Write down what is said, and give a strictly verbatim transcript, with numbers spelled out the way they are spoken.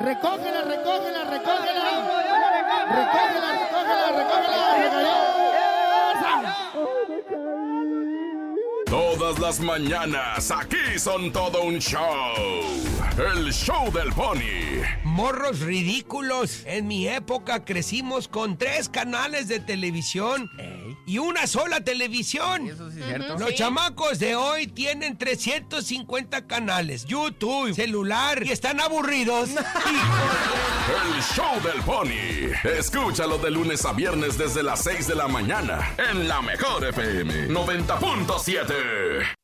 Recógela, recógela, recógela. Recógela, recógela, recógela. Recógela. Todas las mañanas, aquí son todo un show. El show del Pony. Morros ridículos. En mi época crecimos con tres canales de televisión. Ey. Y una sola televisión. Eso sí es cierto. Los sí. chamacos de hoy tienen trescientos cincuenta canales, YouTube, celular, y están aburridos. El show del Pony. Escúchalo de lunes a viernes desde las seis de la mañana en la Mejor F M noventa punto siete.